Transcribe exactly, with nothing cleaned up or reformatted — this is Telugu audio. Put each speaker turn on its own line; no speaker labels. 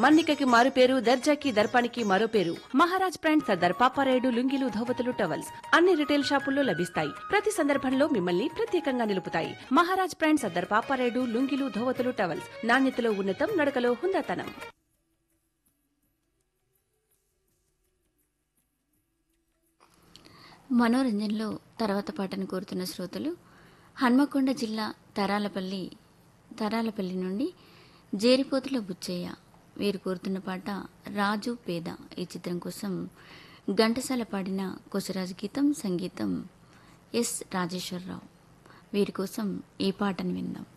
మన్నికకి మారు పేరు, దర్జాకి దర్పానికి మరో పేరు. మహారాజ్ బ్రాండ్ సర్దార్ పాపారాయుడు లుంగీలు, ధోవతులు, టవల్స్ అన్ని రిటైల్ షాపుల్లో లభిస్తాయి. ప్రతి సందర్భంలో మిమ్మల్ని ప్రత్యేకంగా నిలుపుతాయి. మహారాజ్ బ్రాండ్ సర్దార్ పాపారాయుడు లుంగీలు, ధోవతులు, టవల్స్ నాణ్యతలో ఉన్నతం, నడకలో హుందాతనం.
మనోరంజన్లో తర్వాత పాటను కోరుతున్న శ్రోతలు హన్మకొండ జిల్లా తరాలపల్లి తరాలపల్లి నుండి జేరిపోతుల బుచ్చయ్య. వీరు కోరుతున్న పాట రాజు పేద. ఈ చిత్రం కోసం ఘంటసాల పాడిన కొసరాజు గీతం, సంగీతం ఎస్ రాజేశ్వరరావు. వీరి కోసం ఈ పాటను విందాం.